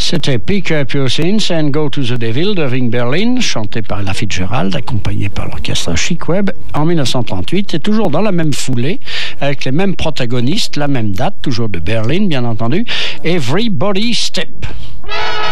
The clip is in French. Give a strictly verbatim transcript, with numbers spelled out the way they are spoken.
C'était Pick Up Your Sins and Go to the Devil d'Irving Berlin, chanté par Ella Fitzgerald, accompagné par l'orchestre Chic Webb en dix-neuf cent trente-huit, et toujours dans la même foulée, avec les mêmes protagonistes, la même date, toujours de Berlin bien entendu, Everybody Step.